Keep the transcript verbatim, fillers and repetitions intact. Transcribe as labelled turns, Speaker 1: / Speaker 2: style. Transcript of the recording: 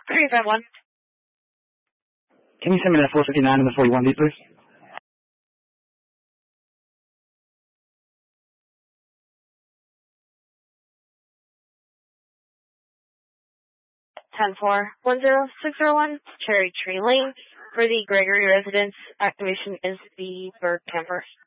Speaker 1: three five one.
Speaker 2: Can you send me that four fifty-nine and the forty-one beat, please?
Speaker 1: ten four one zero six zero one Cherry Tree Lane. For the Gregory residence, activation is the bird camper.